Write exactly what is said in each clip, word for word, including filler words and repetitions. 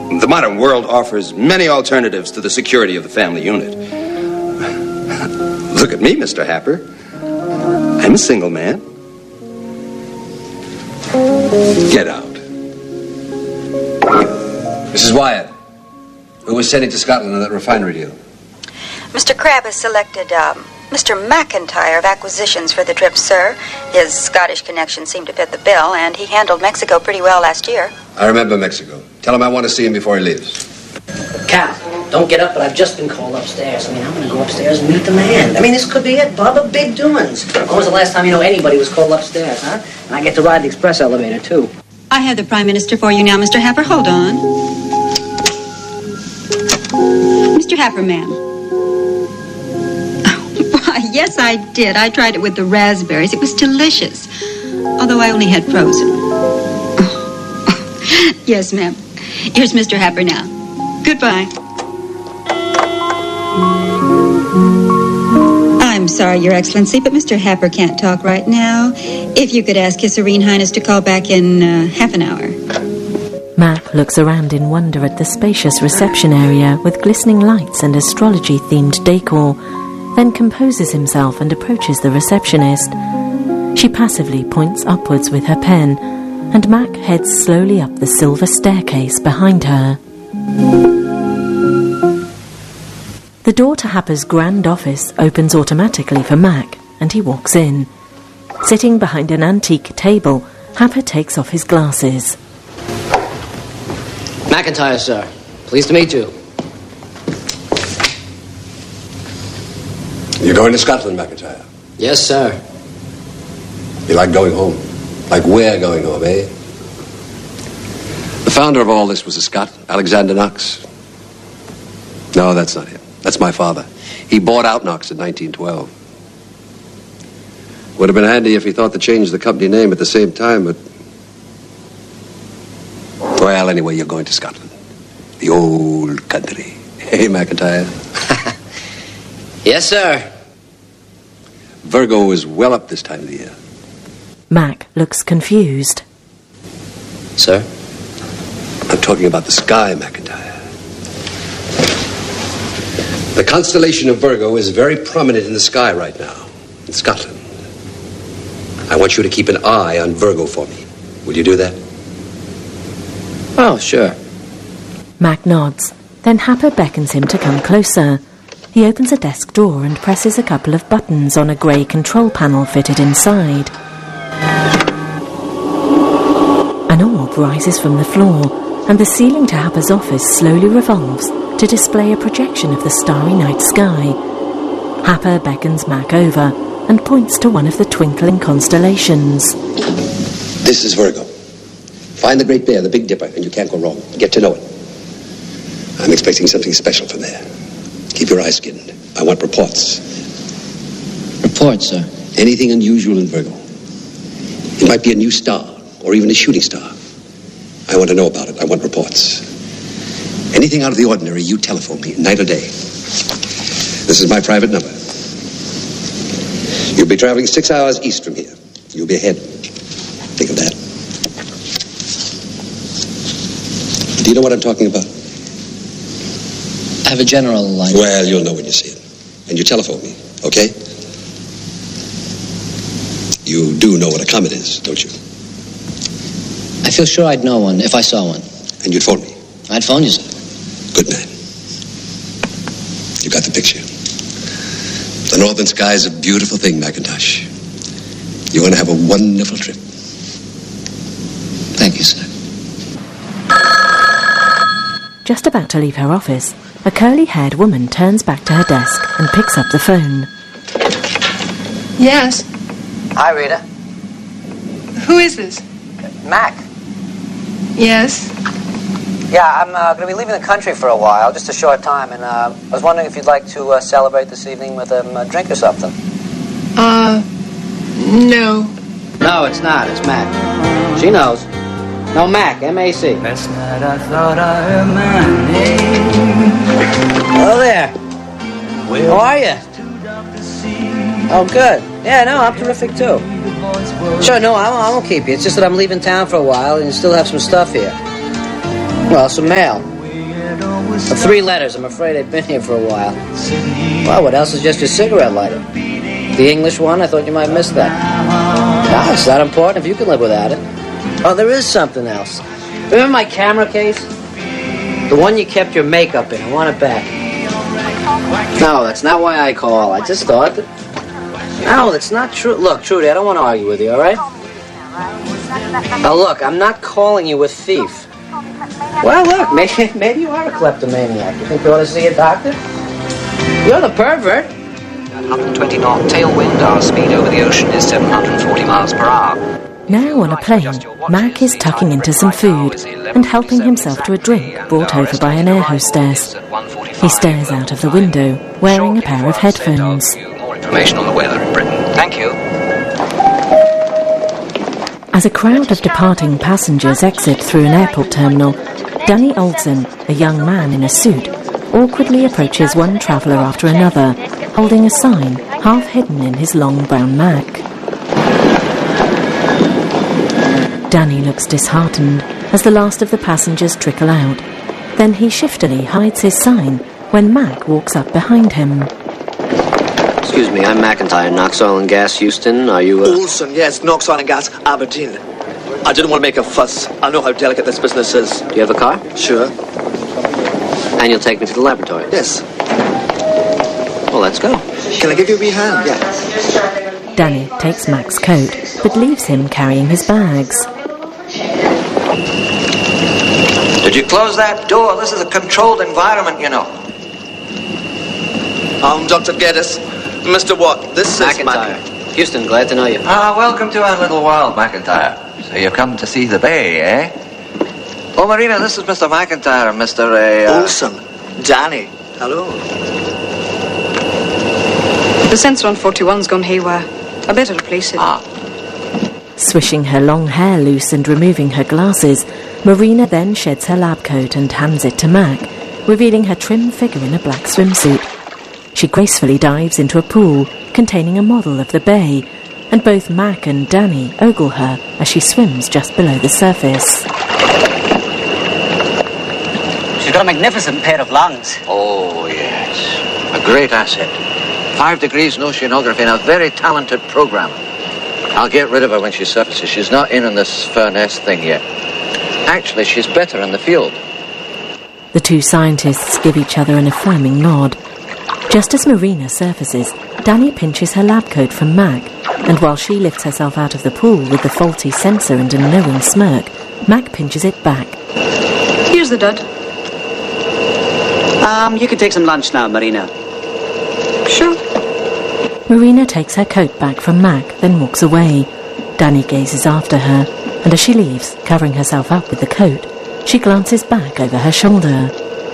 The modern world offers many alternatives to the security of the family unit. Look at me, Mister Happer. I'm a single man. Get out. Missus Wyatt, who was sending to Scotland on that refinery deal? Mister Crabbe has selected um, Mister McIntyre of Acquisitions for the trip, sir. His Scottish connections seem to fit the bill, and he handled Mexico pretty well last year. I remember Mexico. Tell him I want to see him before he leaves. Cal, don't get up, but I've just been called upstairs. I mean, I'm going to go upstairs and meet the man. I mean, this could be it, Bubba. Big doings. When was the last time you know anybody was called upstairs, huh? And I get to ride the express elevator, too. I have the Prime Minister for you now, Mister Happer. Hold on. Mister Happer, ma'am. Why, yes, I did. I tried it with the raspberries. It was delicious. Although I only had frozen. Yes, ma'am. Here's Mister Happer now. Goodbye. I'm sorry, Your Excellency, but Mister Happer can't talk right now. If you could ask His Serene Highness to call back in uh, half an hour. Mac looks around in wonder at the spacious reception area with glistening lights and astrology-themed decor, then composes himself and approaches the receptionist. She passively points upwards with her pen, and Mac heads slowly up the silver staircase behind her. The door to Happer's grand office opens automatically for Mac, and he walks in. Sitting behind an antique table, Happer takes off his glasses. McIntyre, sir. Pleased to meet you. You're going to Scotland, McIntyre? Yes, sir. You like going home? Like we're going home, eh? The founder of all this was a Scot, Alexander Knox. No, that's not him. That's my father. He bought out Knox in nineteen twelve. Would have been handy if he thought to change the company name at the same time, but... Well, anyway, you're going to Scotland. The old country. Hey, McIntyre. Yes, sir. Virgo is well up this time of the year. Mac looks confused. Sir? I'm talking about the sky, McIntyre. The constellation of Virgo is very prominent in the sky right now, in Scotland. I want you to keep an eye on Virgo for me. Will you do that? Oh, sure. Mac nods. Then Happer beckons him to come closer. He opens a desk door and presses a couple of buttons on a grey control panel fitted inside. An orb rises from the floor, and the ceiling to Happer's office slowly revolves to display a projection of the starry night sky. Happer beckons Mac over and points to one of the twinkling constellations. This is Virgo. Find the Great Bear, the Big Dipper, and you can't go wrong. Get to know it. I'm expecting something special from there. Keep your eyes skinned. I want reports. Reports, sir? Anything unusual in Virgo. It might be a new star, or even a shooting star. I want to know about it. I want reports. Anything out of the ordinary, you telephone me, night or day. This is my private number. You'll be traveling six hours east from here. You'll be ahead. Think of that. Do you know what I'm talking about? I have a general line. Well, you'll know when you see it. And you telephone me, okay? You do know what a comet is, don't you? I feel sure I'd know one if I saw one. And you'd phone me? I'd phone you, sir. Good man. You got the picture. The northern sky is a beautiful thing, McIntosh. You're going to have a wonderful trip. Thank you, sir. Just about to leave her office, a curly-haired woman turns back to her desk and picks up the phone. Yes. Hi, Rita. Who is this? Mac. Yes. Yeah, I'm uh, going to be leaving the country for a while, just a short time, and uh, I was wondering if you'd like to uh, celebrate this evening with um, a drink or something. Uh, no. No, it's not. It's Mac. She knows. No, Mac. M A C. Last night I thought I heard my name. Hello there. How are you? Oh, good. Yeah, no, I'm terrific, too. Sure, no, I won't, I won't keep you. It's just that I'm leaving town for a while, and you still have some stuff here. Well, some mail. Well, three letters. I'm afraid I've been here for a while. Well, what else is just your cigarette lighter? The English one? I thought you might miss that. Ah, it's not important if you can live without it. Oh, there is something else. Remember my camera case? The one you kept your makeup in. I want it back. No, that's not why I call. I just thought that... No, that's not true. Look, Trudy, I don't want to argue with you, all right? Now, look, I'm not calling you a thief. Well, look, maybe, maybe you are a kleptomaniac. You think you ought to see a doctor? You're the pervert. one hundred twenty knot tailwind, our speed over the ocean is seven hundred forty miles per hour. Now on a plane, Mac is tucking into some food and helping himself to a drink brought over by an air hostess. He stares out of the window, wearing a pair of headphones. More information on the weather in Britain. Thank you. As a crowd of departing passengers exit through an airport terminal, Danny Olsen, a young man in a suit, awkwardly approaches one traveller after another, holding a sign half hidden in his long brown Mac. Danny looks disheartened as the last of the passengers trickle out. Then he shiftily hides his sign when Mac walks up behind him. Excuse me, I'm McIntyre, Knox Oil and Gas, Houston. Are you... Uh... Olsen, yes, Knox Oil and Gas, Aberdeen. I didn't want to make a fuss. I know how delicate this business is. Do you have a car? Sure. And you'll take me to the laboratory? Yes. Well, let's go. Can I give you a wee hand? Yeah. Danny takes Mac's coat, but leaves him carrying his bags. Did you close that door? This is a controlled environment, you know. I'm Doctor Geddes. Mister Watt, this McIntyre. is Mac. Houston, glad to know you. Ah, welcome to our little world, McIntyre. So you've come to see the bay, eh? Oh, Marina, this is Mister McIntyre and Mister Uh, Olsen. Danny. Hello. The sensor on forty-one's gone haywire. I better replace it. Ah. Swishing her long hair loose and removing her glasses, Marina then sheds her lab coat and hands it to Mac, revealing her trim figure in a black swimsuit. She gracefully dives into a pool containing a model of the bay, and both Mac and Danny ogle her as she swims just below the surface. She's got a magnificent pair of lungs. Oh, yes. A great asset. Five degrees in oceanography and a very talented programmer. I'll get rid of her when she surfaces. She's not in on this Furness thing yet. Actually, she's better in the field. The two scientists give each other an affirming nod. Just as Marina surfaces, Danny pinches her lab coat from Mac, and while she lifts herself out of the pool with the faulty sensor and a knowing smirk, Mac pinches it back. Here's the dud. Um, you can take some lunch now, Marina. Sure. Marina takes her coat back from Mac, then walks away. Danny gazes after her, and as she leaves, covering herself up with the coat, she glances back over her shoulder.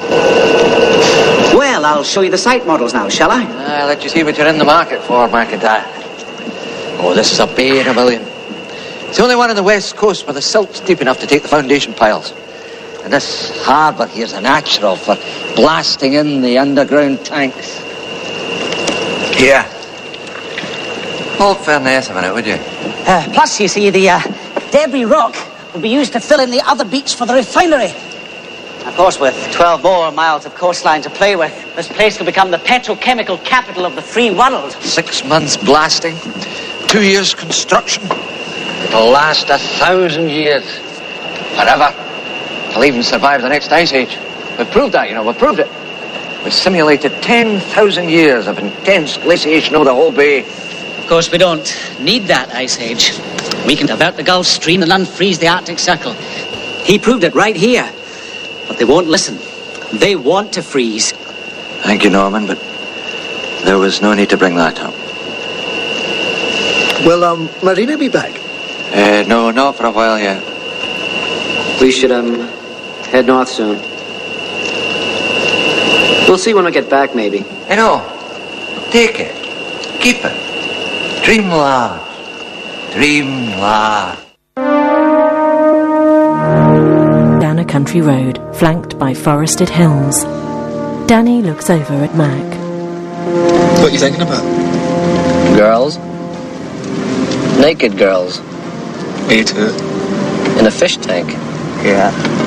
Well, I'll show you the site models now, shall I? I'll let you see what you're in the market for, McIntyre. Oh, this is a bay in a million. It's the only one on the west coast where the silt's deep enough to take the foundation piles. And this harbour here's a natural for blasting in the underground tanks. Here. Hold Furness a minute, would you? Uh, plus, you see, the uh, debris rock will be used to fill in the other beach for the refinery. Of course, with twelve more miles of coastline to play with, this place will become the petrochemical capital of the free world. Six months blasting, two years construction. It'll last a thousand years. Forever. It'll even survive the next ice age. We've proved that, you know, we've proved it. We've simulated ten thousand years of intense glaciation over the whole bay. Of course, we don't need that ice age. We can divert the Gulf Stream and unfreeze the Arctic Circle. He proved it right here. But they won't listen. They want to freeze. Thank you, Norman, but there was no need to bring that up. Will, um, Marina be back? Uh, no, not for a while yet. We should, um, head north soon. We'll see when we get back, maybe. You know, take it. Keep it. Dream large. Dream large. Down a country road, flanked by forested hills, Danny looks over at Mac. What are you thinking about? Girls. Naked girls. Me too. In a fish tank. Yeah.